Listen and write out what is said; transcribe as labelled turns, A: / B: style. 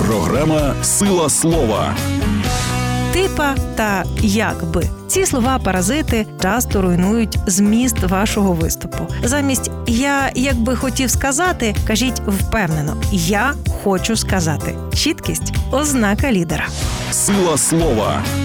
A: Програма «Сила слова».
B: Типа та якби. Ці слова-паразити часто руйнують зміст вашого виступу. Замість «я якби хотів сказати» кажіть впевнено «я хочу сказати». Чіткість – ознака лідера.
A: Сила слова.